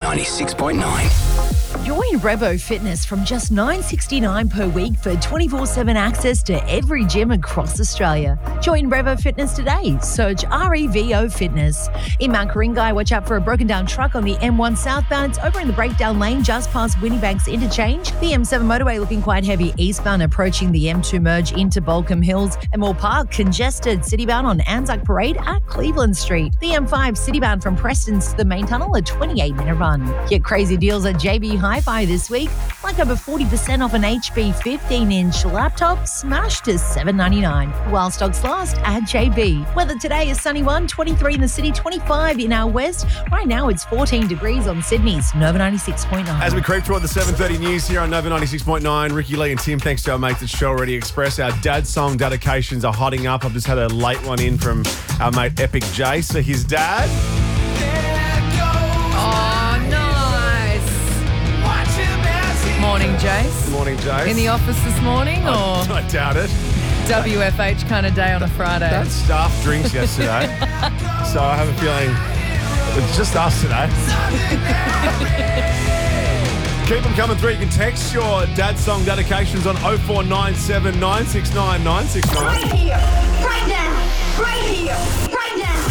96.9. Join Revo Fitness from just $9.69 per week for 24/7 access to every gym across Australia. Join Revo Fitness today. Search REVO Fitness. In Mount Karingai, watch out for a broken down truck on the M1 southbound. It's over in the breakdown lane just past Winniebanks Interchange. The M7 motorway looking quite heavy eastbound approaching the M2 merge into Balcombe Hills. And Moore Park congested citybound on Anzac Parade at Cleveland Street. The M5 citybound from Prestons to the main tunnel, a 28-minute run. Get crazy deals at JB Hi-Fi this week, like over 40% off an HP 15-inch laptop, smashed to $7.99. While stocks last at JB. Weather today is sunny 23 in the city, 25 in our west. Right now it's 14 degrees on Sydney's Nova 96.9. As we creep toward the 7:30 news here on Nova 96.9, Ricky Lee and Tim, thanks to our mates at Show Already Express. Our dad song dedications are hotting up. I've just had a late one in from our mate Epic J. So his dad... Morning, Jace. Morning, Jace. In the office this morning, or I doubt it. WFH kind of day on a Friday? That staff drinks yesterday, so I have a feeling it's just us today. Keep them coming through. You can text your dad song dedications on 0497 969 969. Right here, right now, right here, right now.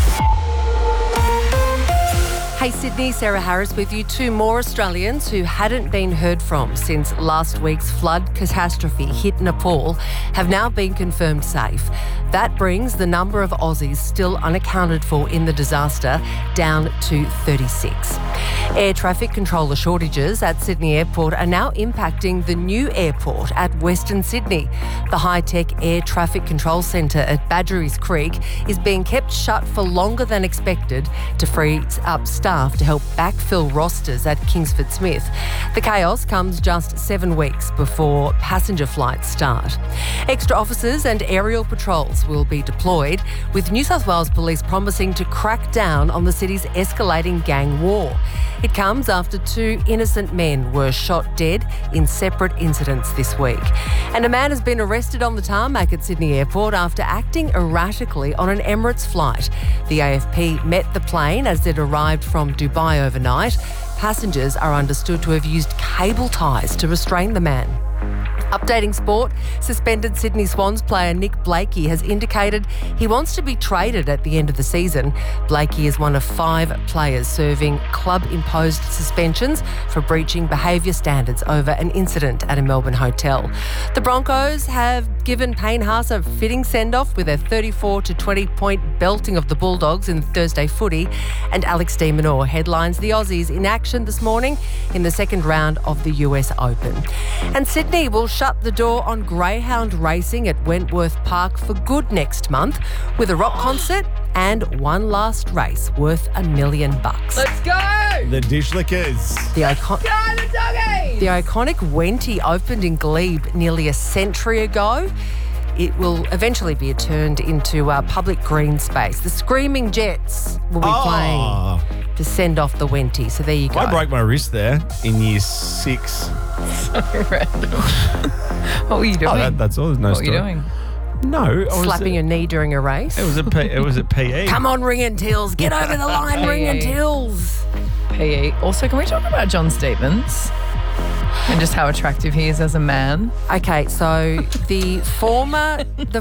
Hey Sydney, Sarah Harris with you. Two more Australians who hadn't been heard from since last week's flood catastrophe hit Nepal have now been confirmed safe. That brings the number of Aussies still unaccounted for in the disaster down to 36. Air traffic controller shortages at Sydney Airport are now impacting the new airport at Western Sydney. The high-tech air traffic control centre at Badgerys Creek is being kept shut for longer than expected to free up staff to help backfill rosters at Kingsford Smith. The chaos comes just 7 weeks before passenger flights start. Extra officers and aerial patrols will be deployed, with New South Wales Police promising to crack down on the city's escalating gang war. It comes after 2 innocent men were shot dead in separate incidents this week. And a man has been arrested on the tarmac at Sydney Airport after acting erratically on an Emirates flight. The AFP met the plane as it arrived from Dubai overnight. Passengers are understood to have used cable ties to restrain the man. Updating sport, suspended Sydney Swans player Nick Blakey has indicated he wants to be traded at the end of the season. Blakey is one of 5 players serving club-imposed suspensions for breaching behaviour standards over an incident at a Melbourne hotel. The Broncos have given Payne Haas a fitting send-off with a 34 to 20-point belting of the Bulldogs in Thursday footy, and Alex de Minaur headlines the Aussies in action this morning in the second round of the US Open. And Sydney will shut the door on greyhound racing at Wentworth Park for good next month with a rock concert and one last race worth $1 million. Let's go! The Dish Lickers. Go the doggies! The iconic Wenty opened in Glebe nearly a century ago. It will eventually be turned into a public green space. The Screaming Jets will be playing to send off the Wenty. So there you go. I broke my wrist there in year 6. So random. What were you doing? Oh, that's all. There's no what story. were you doing? No. Slapping your knee during a race. It was at PE. Come on, Ring and Tills. Get over the line, Ring and Tills. PE. Also, can we talk about John Stevens and just how attractive he is as a man? Okay, so the former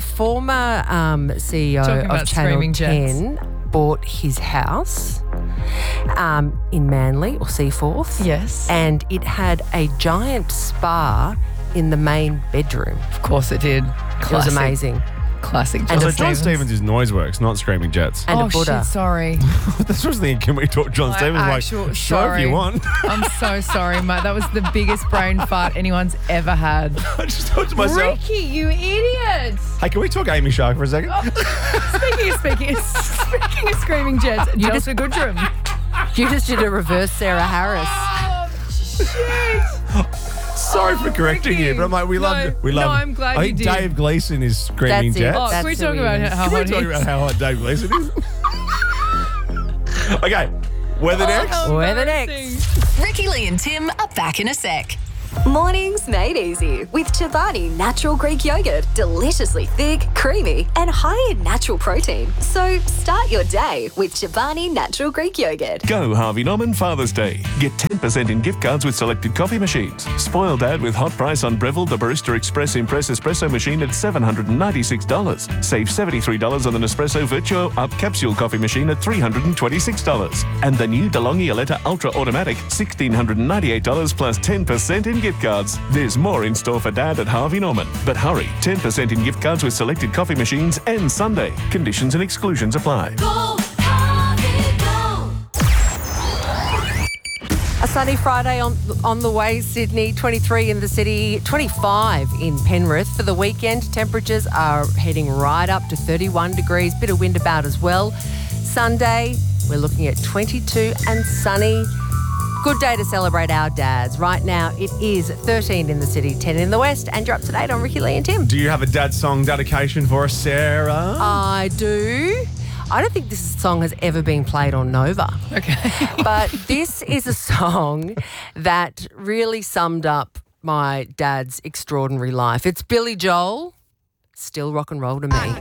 CEO Talking of about Channel Screaming 10 bought his house in Manly or Seaforth. Yes. And it had a giant spa in the main bedroom. Of course it did. It was amazing. Classic John And So a John Stevens. Stevens is Noiseworks, not Screaming Jets. And a Oh, Buddha. shit, sorry. That's what I was thinking. Can we talk John Stevens? Sure, sorry. if you want. I'm so sorry, mate. That was the biggest brain fart anyone's ever had. I just thought to myself, Ricky, you idiot! hey, can we talk Amy Shark for a second? Speaking of Screaming Jets, Jessica Goodrum. You just did a reverse Sarah Harris. Oh, shit. Sorry for correcting Ricky. you, but I'm like, we love. No, I'm glad I you think did. Dave Gleason is Screaming That's it. Jets. Oh, That's can we who talk he about is. how Can we hot talk he about is? how hot Dave Gleason is? Okay, weather next. how Weather next. embarrassing. Ricky Lee and Tim are back in a sec. Mornings made easy with Chobani Natural Greek Yogurt. Deliciously thick, creamy, and high in natural protein. So start your day with Chobani Natural Greek Yogurt. Go Harvey Norman Father's Day. Get 10% in gift cards with selected coffee machines. Spoil Dad with hot price on Breville the Barista Express Impress Espresso machine at $796. Save $73 on the Nespresso Virtuo Up Capsule coffee machine at $326. And the new DeLonghi Aletta Ultra Automatic, $1,698 plus 10% in gift cards. There's more in store for Dad at Harvey Norman. But hurry, 10% in gift cards with selected coffee machines and Sunday. Conditions and exclusions apply. A sunny Friday on the way, Sydney, 23 in the city, 25 in Penrith. For the weekend, temperatures are heading right up to 31 degrees, bit of wind about as well. Sunday, we're looking at 22 and sunny. Good day to celebrate our dads. Right now, it is 13 in the city, 10 in the west, and you're up to date on Ricky Lee and Tim. Do you have a dad song dedication for us, Sarah? I do. I don't think this song has ever been played on Nova. Okay. But this is a song that really summed up my dad's extraordinary life. It's Billy Joel, Still Rock and Roll to Me.